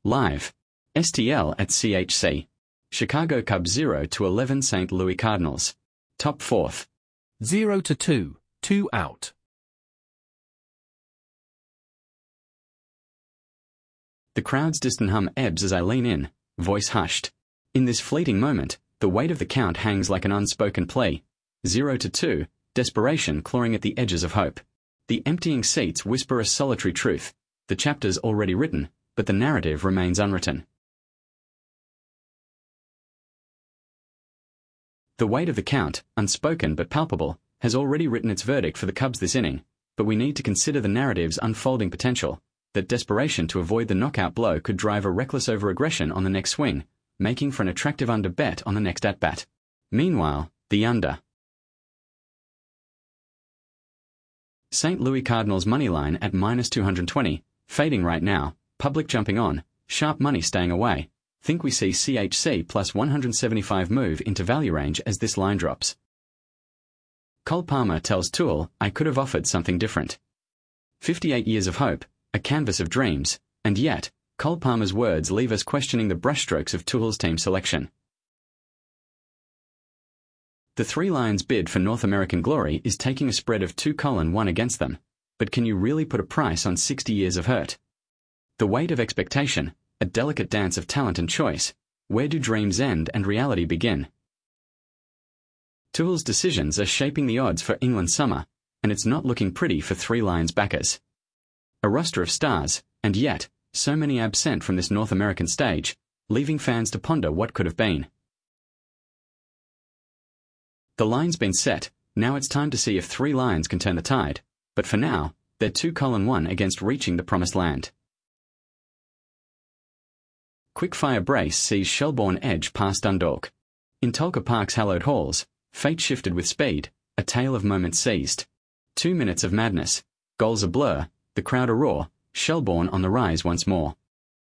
Live. STL at CHC. Chicago Cubs 0-11 St. Louis Cardinals. Top fourth. 0-2, 2 out. The crowd's distant hum ebbs as I lean in, voice hushed. In this fleeting moment, the weight of the count hangs like an unspoken plea. 0-2, desperation clawing at the edges of hope. The emptying seats whisper a solitary truth. The chapter's already written, but the narrative remains unwritten. The weight of the count, unspoken but palpable, has already written its verdict for the Cubs this inning, but we need to consider the narrative's unfolding potential, that desperation to avoid the knockout blow could drive a reckless over-aggression on the next swing, making for an attractive under bet on the next at-bat. Meanwhile, the under. St. Louis Cardinals money line at -220, fading right now, public jumping on, sharp money staying away. Think we see CHC plus 175 move into value range as this line drops. Cole Palmer tells Toole, I could have offered something different. 58 years of hope, a canvas of dreams, and yet, Cole Palmer's words leave us questioning the brushstrokes of Toole's team selection. The Three Lions bid for North American glory is taking a spread of 2-1 against them, but can you really put a price on 60 years of hurt? The weight of expectation, a delicate dance of talent and choice, where do dreams end and reality begin? Toole's decisions are shaping the odds for England summer, and it's not looking pretty for Three Lions backers. A roster of stars, and yet, so many absent from this North American stage, leaving fans to ponder what could have been. The line's been set, now it's time to see if Three Lions can turn the tide, but for now, they're 2-1 against reaching the promised land. Quickfire brace sees Shelbourne edge past Dundalk. In Tolka Park's hallowed halls, fate shifted with speed, a tale of moments seized. 2 minutes of madness, goals a blur, the crowd a roar, Shelbourne on the rise once more.